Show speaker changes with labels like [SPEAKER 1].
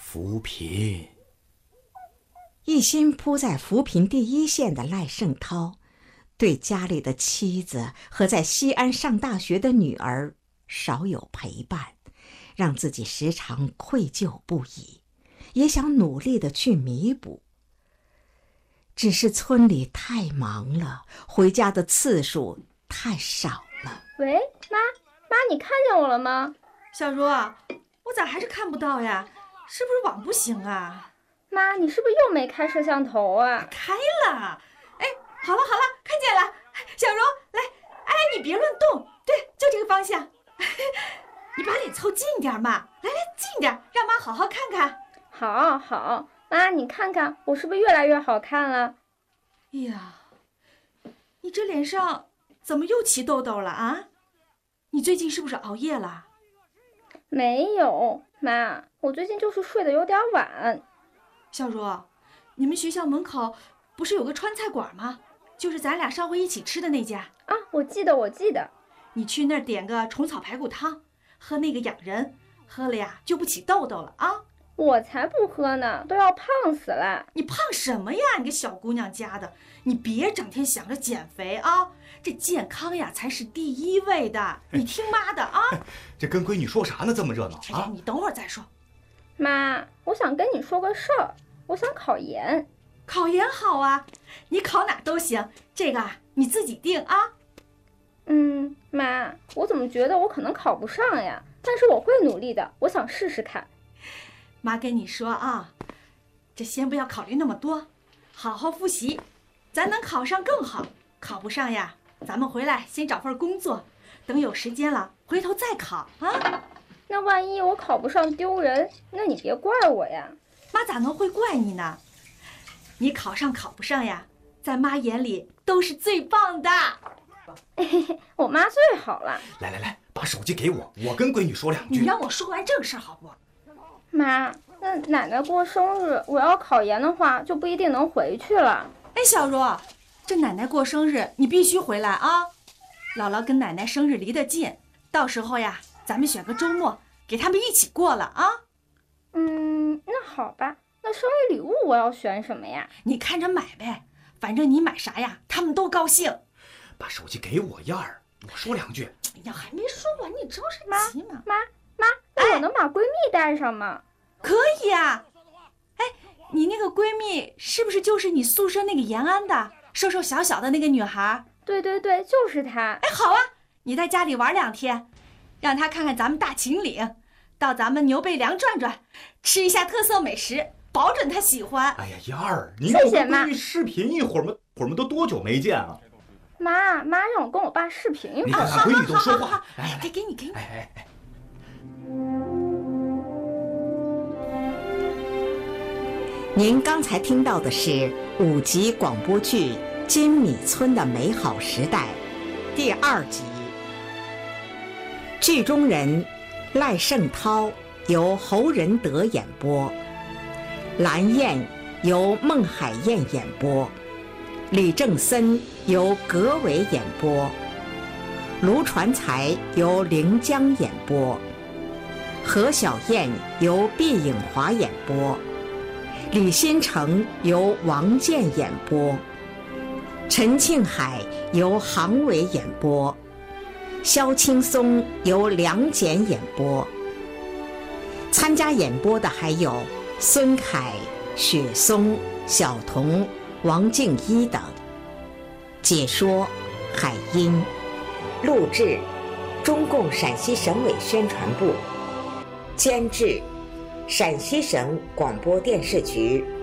[SPEAKER 1] 扶贫。
[SPEAKER 2] 一心扑在扶贫第一线的赖圣涛，对家里的妻子和在西安上大学的女儿少有陪伴，让自己时常愧疚不已，也想努力地去弥补。只是村里太忙了，回家的次数太少了。
[SPEAKER 3] 喂，妈，你看见我了吗？
[SPEAKER 4] 小茹，我咋还是看不到呀？是不是网不行啊？
[SPEAKER 3] 妈，你是不是又没开摄像头啊？
[SPEAKER 4] 开了。哎，好了，看见了。小茹，来，哎，你别乱动，对，就这个方向。你把脸凑近点嘛，来，近点，让妈好好看看。
[SPEAKER 3] 好，妈，你看看我是不是越来越好看了？
[SPEAKER 4] 哎呀，你这脸上怎么又起痘痘了啊？你最近是不是熬夜了？
[SPEAKER 3] 没有，妈，我最近就是睡得有点晚。
[SPEAKER 4] 小茹，你们学校门口不是有个川菜馆吗？就是咱俩上回一起吃的那家
[SPEAKER 3] 啊，我记得。
[SPEAKER 4] 你去那儿点个虫草排骨汤，喝那个养人，喝了呀就不起痘痘了啊。
[SPEAKER 3] 我才不喝呢，都要胖死了。
[SPEAKER 4] 你胖什么呀？你个小姑娘家的，你别整天想着减肥啊！这健康呀才是第一位的，你听妈的啊！
[SPEAKER 1] 这跟闺女说啥呢？这么热闹啊！
[SPEAKER 4] 你等会儿再说。
[SPEAKER 3] 妈，我想跟你说个事儿，我想考研。
[SPEAKER 4] 考研好啊，你考哪都行，这个啊你自己定啊。
[SPEAKER 3] 妈，我怎么觉得我可能考不上呀？但是我会努力的，我想试试看。
[SPEAKER 4] 妈跟你说啊，这先不要考虑那么多，好好复习，咱能考上更好，考不上呀，咱们回来先找份工作，等有时间了回头再考啊。
[SPEAKER 3] 那万一我考不上丢人，那你别怪我呀。
[SPEAKER 4] 妈咋能会怪你呢？你考上考不上呀，在妈眼里都是最棒的。
[SPEAKER 3] 我妈最好了。
[SPEAKER 1] 来，把手机给我，我跟闺女说两句。
[SPEAKER 4] 你让我说完正事好不？
[SPEAKER 3] 妈，那奶奶过生日，我要考研的话，就不一定能回去了。
[SPEAKER 4] 哎，小茹，这奶奶过生日你必须回来啊！姥姥跟奶奶生日离得近，到时候呀，咱们选个周末给他们一起过了啊。
[SPEAKER 3] 那好吧，那生日礼物我要选什么呀？
[SPEAKER 4] 你看着买呗，反正你买啥呀，他们都高兴。
[SPEAKER 1] 把手机给我，燕儿，我说两句。
[SPEAKER 4] 哎呀，还没说完，你着什么急嘛？
[SPEAKER 3] 妈，那我能把闺蜜带上吗？
[SPEAKER 4] 可以啊。哎，你那个闺蜜是不是就是你宿舍那个延安的，瘦瘦小小的那个女孩？
[SPEAKER 3] 对，就是她。
[SPEAKER 4] 哎，好啊，你在家里玩2天，让她看看咱们大秦岭，到咱们牛背梁转转，吃一下特色美食，保准她喜欢。
[SPEAKER 1] 哎呀，燕儿，您跟我闺女视频一会儿嘛都多久没见啊？
[SPEAKER 3] 妈让我跟我爸视频一会儿。
[SPEAKER 1] 你看闺女都说话。
[SPEAKER 4] 来，给你。
[SPEAKER 2] 您刚才听到的是5集广播剧《金米村的美好时代》第2集。剧中人赖圣涛由侯仁德演播，蓝燕由孟海燕演播，李正森由葛伟演播，卢传才由凌江演播，何小燕由毕颖华演播，李新成由王健演播，陈庆海由杭伟演播，肖青松由梁简演播。参加演播的还有孙凯、雪松、小童、王静一等。解说海英。录制中共陕西省委宣传部。监制陕西省广播电视局。